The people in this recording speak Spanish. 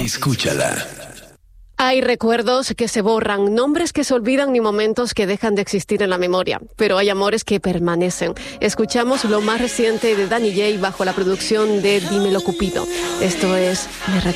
Escúchala. Hay recuerdos que se borran, nombres que se olvidan ni momentos que dejan de existir en la memoria, pero hay amores que permanecen. Escuchamos lo más reciente de Danny J bajo la producción de Dímelo Cupido. Esto es Me